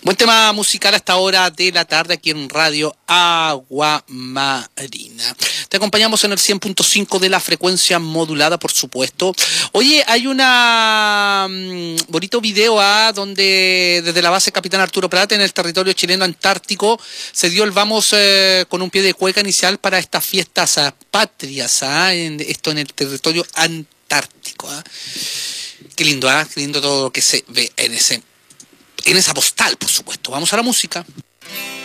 Buen tema musical a esta hora de la tarde aquí en Radio Agua Marina. Te acompañamos en el 100.5 de la frecuencia modulada, por supuesto. Oye, hay una bonito video donde desde la base Capitán Arturo Prat en el territorio chileno antártico se dio el vamos con un pie de cueca inicial para estas fiestas patrias, esto en el territorio antártico. Qué lindo, qué lindo todo lo que se ve en esa postal, por supuesto. Vamos a la música.